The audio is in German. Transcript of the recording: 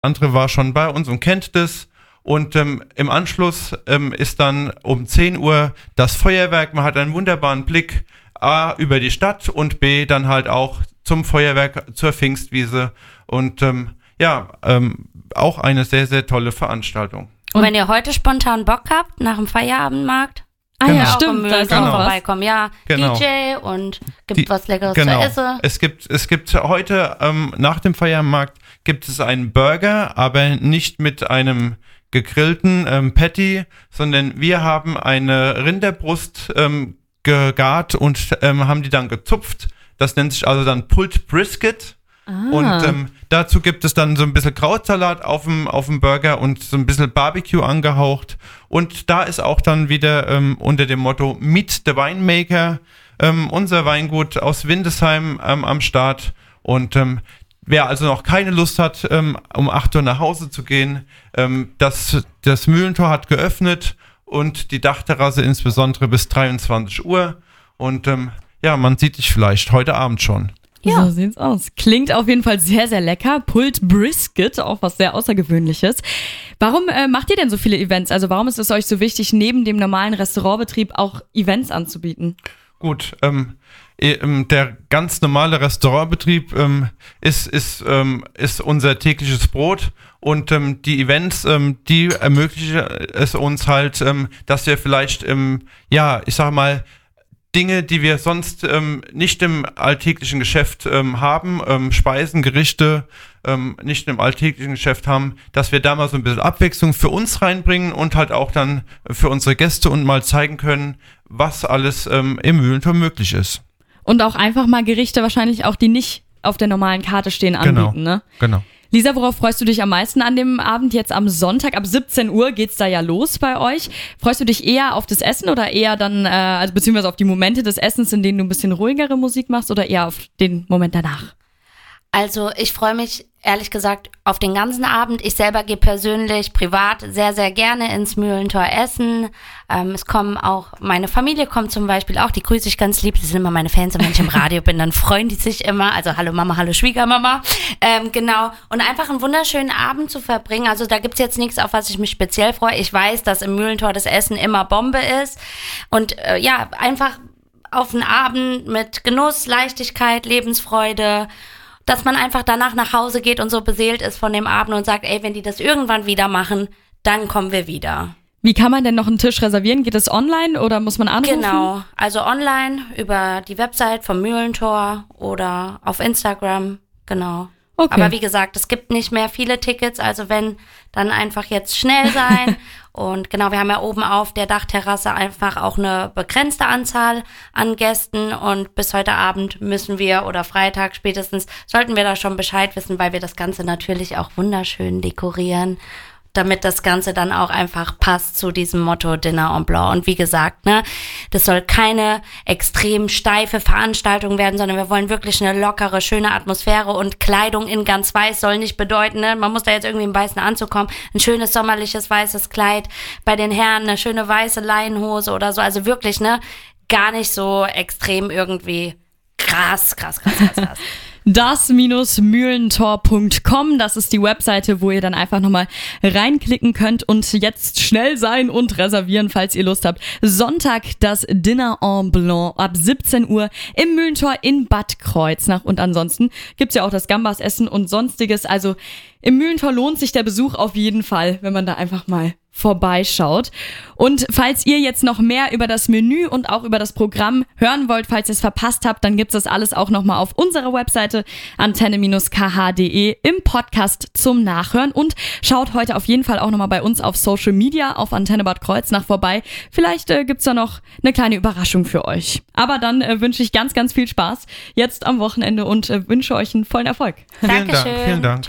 andere war schon bei uns und kennt das. Und im Anschluss ist dann um 10 Uhr das Feuerwerk. Man hat einen wunderbaren Blick A über die Stadt und B dann halt auch zum Feuerwerk, zur Pfingstwiese. Und auch eine sehr, sehr tolle Veranstaltung. Und wenn ihr heute spontan Bock habt, nach dem Feierabendmarkt, ja, stimmt, da ist auch vorbeikommen. Ja, genau. DJ und gibt was Leckeres zu essen. Es gibt heute, nach dem Feierabendmarkt, gibt es einen Burger, aber nicht mit einem gegrillten Patty, sondern wir haben eine Rinderbrust gegart und haben die dann gezupft. Das nennt sich also dann Pulled Brisket. Und dazu gibt es dann so ein bisschen Krautsalat auf dem Burger und so ein bisschen Barbecue angehaucht. Und da ist auch dann wieder unter dem Motto Meet the Winemaker unser Weingut aus Windesheim am Start. Und wer also noch keine Lust hat, um 8 Uhr nach Hause zu gehen, das Mühlentor hat geöffnet und die Dachterrasse insbesondere bis 23 Uhr. Und man sieht dich vielleicht heute Abend schon. Ja. So sieht's aus. Klingt auf jeden Fall sehr, sehr lecker. Pulled Brisket, auch was sehr Außergewöhnliches. Warum macht ihr denn so viele Events? Also warum ist es euch so wichtig, neben dem normalen Restaurantbetrieb auch Events anzubieten? Gut, der ganz normale Restaurantbetrieb ist unser tägliches Brot und die Events, die ermöglichen es uns halt, dass wir vielleicht, Dinge, die wir sonst nicht im alltäglichen Geschäft haben, Speisen, Gerichte nicht im alltäglichen Geschäft haben, dass wir da mal so ein bisschen Abwechslung für uns reinbringen und halt auch dann für unsere Gäste und mal zeigen können, was alles im Mühlentor möglich ist. Und auch einfach mal Gerichte wahrscheinlich auch, die nicht auf der normalen Karte stehen, anbieten, ne? Genau. Lisa, worauf freust du dich am meisten an dem Abend? Jetzt am Sonntag, ab 17 Uhr geht's da ja los bei euch. Freust du dich eher auf das Essen oder eher dann, beziehungsweise auf die Momente des Essens, in denen du ein bisschen ruhigere Musik machst oder eher auf den Moment danach? Also ich freue mich ehrlich gesagt auf den ganzen Abend. Ich selber gehe persönlich, privat sehr, sehr gerne ins Mühlentor essen. Es kommen auch, meine Familie kommt zum Beispiel auch, die grüße ich ganz lieb, die sind immer meine Fans und wenn ich im Radio bin, dann freuen die sich immer. Also hallo Mama, hallo Schwiegermama. Genau, und einfach einen wunderschönen Abend zu verbringen. Also da gibt's jetzt nichts, auf was ich mich speziell freue. Ich weiß, dass im Mühlentor das Essen immer Bombe ist und einfach auf einen Abend mit Genuss, Leichtigkeit, Lebensfreude, dass man einfach danach nach Hause geht und so beseelt ist von dem Abend und sagt, ey, wenn die das irgendwann wieder machen, dann kommen wir wieder. Wie kann man denn noch einen Tisch reservieren? Geht es online oder muss man anrufen? Genau, also online über die Website vom Mühlentor oder auf Instagram, genau. Okay. Aber wie gesagt, es gibt nicht mehr viele Tickets, also wenn, dann einfach jetzt schnell sein. Und genau, wir haben ja oben auf der Dachterrasse einfach auch eine begrenzte Anzahl an Gästen und bis heute Abend müssen wir oder Freitag spätestens sollten wir da schon Bescheid wissen, weil wir das Ganze natürlich auch wunderschön dekorieren, damit das Ganze dann auch einfach passt zu diesem Motto Dinner en Blanc. Und wie gesagt, ne, das soll keine extrem steife Veranstaltung werden, sondern wir wollen wirklich eine lockere, schöne Atmosphäre und Kleidung in ganz weiß soll nicht bedeuten, ne, man muss da jetzt irgendwie im weißen Anzug kommen, ein schönes sommerliches weißes Kleid, bei den Herren eine schöne weiße Leinenhose oder so, also wirklich, ne, gar nicht so extrem irgendwie krass. Das-mühlentor.com, das ist die Webseite, wo ihr dann einfach nochmal reinklicken könnt und jetzt schnell sein und reservieren, falls ihr Lust habt. Sonntag das Dinner en Blanc ab 17 Uhr im Mühlentor in Bad Kreuznach und ansonsten gibt's ja auch das Gambas-Essen und sonstiges, also im Mühlentor lohnt sich der Besuch auf jeden Fall, wenn man da einfach mal vorbeischaut. Und falls ihr jetzt noch mehr über das Menü und auch über das Programm hören wollt, falls ihr es verpasst habt, dann gibt's das alles auch nochmal auf unserer Webseite antenne-kh.de im Podcast zum Nachhören und schaut heute auf jeden Fall auch nochmal bei uns auf Social Media auf Antenne Bad Kreuznach vorbei. Vielleicht gibt's da noch eine kleine Überraschung für euch. Aber dann wünsche ich ganz, ganz viel Spaß jetzt am Wochenende und wünsche euch einen vollen Erfolg. Dankeschön. Vielen Dank.